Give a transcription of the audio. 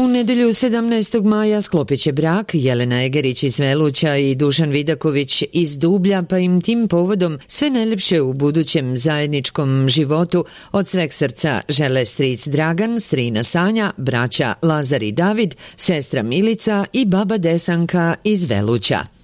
U nedelju 17. maja sklopit će brak Jelena Egerić iz Veluća i Dušan Vidaković iz Dublja, pa im tim povodom sve najljepše u budućem zajedničkom životu od sveg srca žele stric Dragan, strina Sanja, braća Lazar i David, sestra Milica i baba Desanka iz Veluća.